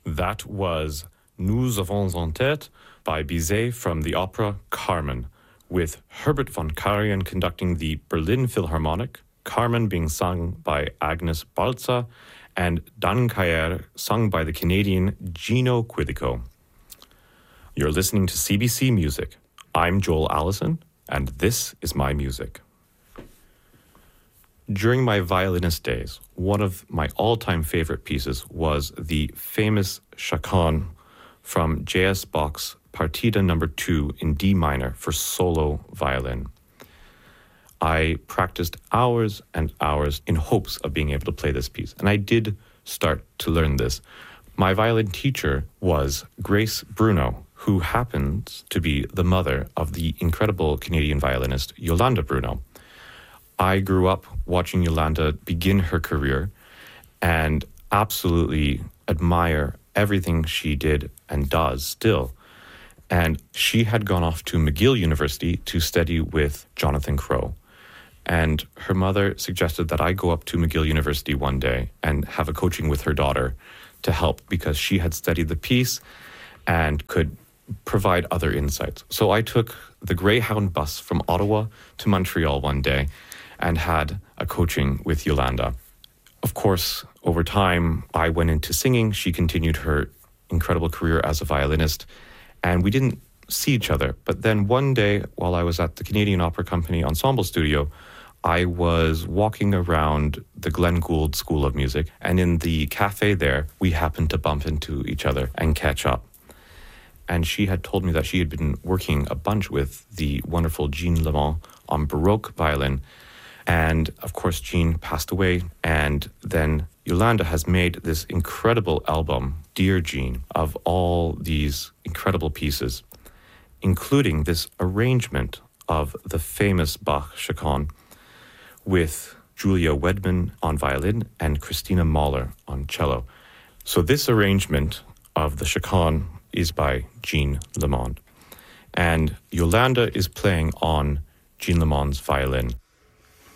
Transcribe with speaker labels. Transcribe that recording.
Speaker 1: That was Nous avons en tête by Bizet from the opera Carmen, with Herbert von Karajan conducting the Berlin Philharmonic, Carmen being sung by Agnes Balza, and Dan Cayer sung by the Canadian Gino Quirico. You're listening to CBC Music. I'm Joel Allison, and this is my music. During my violinist days, one of my all-time favorite pieces was the famous Chaconne from J.S. Bach's Partita No. 2 in D minor for solo violin. I practiced hours and hours in hopes of being able to play this piece, and I did start to learn this. My violin teacher was Grace Bruno, who happens to be the mother of the incredible Canadian violinist Yolanda Bruno. I grew up watching Yolanda begin her career and absolutely admire everything she did and does still. And she had gone off to McGill University to study with Jonathan Crowe. And her mother suggested that I go up to McGill University one day and have a coaching with her daughter to help, because she had studied the piece and could provide other insights. So I took the Greyhound bus from Ottawa to Montreal one day and had a coaching with Yolanda. Of course, over time, I went into singing. She continued her incredible career as a violinist, and we didn't see each other. But then one day, while I was at the Canadian Opera Company Ensemble Studio, I was walking around the Glenn Gould School of Music, and in the cafe there, we happened to bump into each other and catch up. And she had told me that she had been working a bunch with the wonderful Jean Lemond on Baroque violin. And of course, Jean passed away. And then Yolanda has made this incredible album, Dear Jean, of all these incredible pieces, including this arrangement of the famous Bach Chaconne with Julia Wedman on violin and Christina Mahler on cello. So this arrangement of the Chaconne is by Jean Lemond. And Yolanda is playing on Jean Lemond's violin.